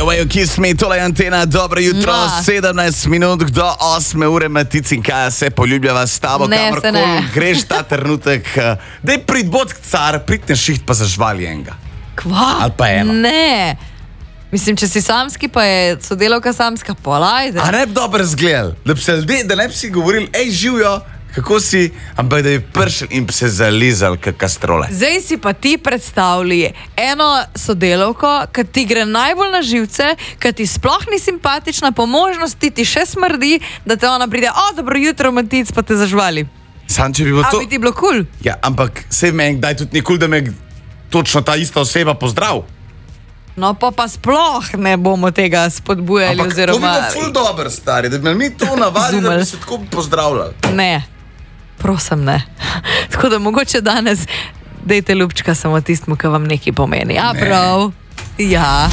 The way you kiss me, tole je Antena, dobro jutro, 17 minut do 8 ure, Matic in Kaja se poljubljava s tabo, kamorkoli greš ta trenutek. Daj prid bod car, prid na šiht pa zažvali enega. Kva? Ali pa eno. Ne. Mislim, če si samski, pa je sodelovka samska, polajde. A ne bi dobro zgledal, da ne bi si govoril, ej, živjo, kako si, ampak da bi prišel in bi se zalizal kak kastrole. Zdaj si pa ti predstavlji eno sodelovko, ki ti gre najbolj na živce, ki ti sploh ni simpatična, po možnosti ti še smrdi, da te ona pride, dobro jutro, Matic, pa te zažvali. Sam, če bi bilo to... A bi ti bilo cool? Ja, ampak sej meni kdaj tudi ni cool, da me točno ta ista oseba pozdrav. No, pa sploh ne bomo tega spodbujali, ampak oziroma... to bi bilo ful dober, stari, da bi mi to navali, da bi se tako pozdravljali. Ne, prosim, ne. Tako da mogoče danes dejte ljubčka samo tistmu, ki vam nekaj pomeni. A prav? Ja.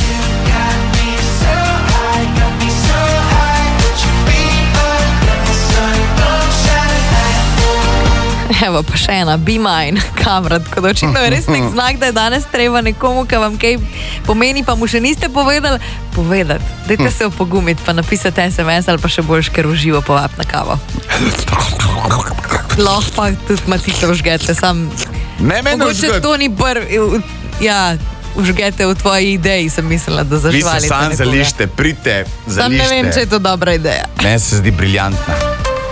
Evo pa še ena, be mine, kamera, tako da očitno je res nek znak, da je danes treba nekomu, ki vam kaj pomeni, pa mu še niste povedali, dajte se opogumiti, pa napisati SMS ali pa še boljš, ker uživo povab na kavo. Lahko pa tudi Matica užgete, sam... Ne meni užgete. Mogoče to ni ja, užgete v tvoji ideji, sem mislila, da zažvalite. Vi se sam zalište, pridite, zalište. Sam ne vem, če je to dobra ideja. Meni se zdi briljantna.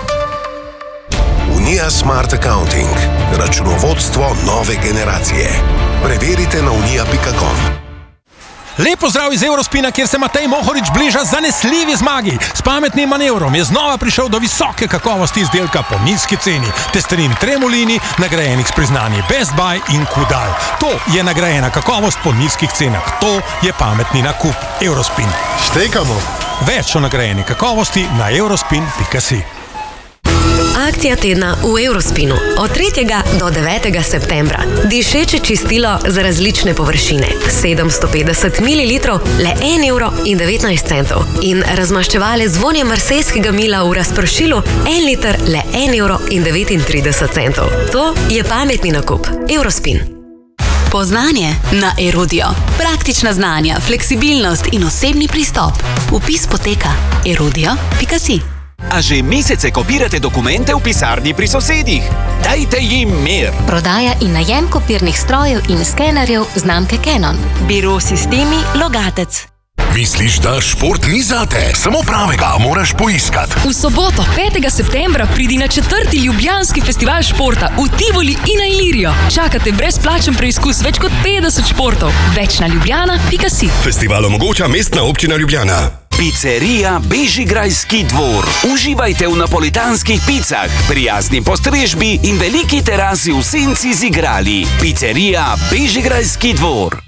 Unija Smart Accounting. Računovodstvo nove generacije. Preverite na unija.com. Lep pozdrav iz Eurospina, kjer se Matej Mohorič bliža zanesljivi zmagi. S pametnim manevrom je znova prišel do visoke kakovosti izdelka po nizki ceni. Testerin Tremolini, nagrajenih s priznanji Best Buy in Kudal. To je nagrajena kakovost po nizkih cenah. To je pametni nakup. Eurospin. Štekamo. Več o nagrajeni kakovosti na eurospin.si. Akcija tedna v Eurospinu od 3. do 9. septembra. Dišeče čistilo za različne površine. 750 ml, le 1,19 €. In razmaščevalec vonje marsejskega mila v razpršilu, 1 liter, le 1,39 €. To je pametni nakup. Eurospin. Poznanje na Erudio. Praktična znanja, fleksibilnost in osebni pristop. Vpis poteka erudio.si. A že mesece kopirate dokumente v pisarni pri sosedih? Dajte jim mir! Prodaja in najem kopirnih strojev in skenerjev znamke Canon. Biro Sistemi Logatec. Misliš, da šport ni zate? Samo pravega moraš poiskati. V soboto, 5. septembra, pridi na 4. Ljubljanski festival športa v Tivoli in na Ilirijo. Čakate brezplačen preizkus več kot 50 športov. Več na ljubljana.si. Festival omogoča Mestna občina Ljubljana. Pizzerija Bežigrajski dvor. Uživajte v napolitanskih picah, prijazni postrežbi in veliki terasi v senci z igrali. Pizzerija Bežigrajski dvor.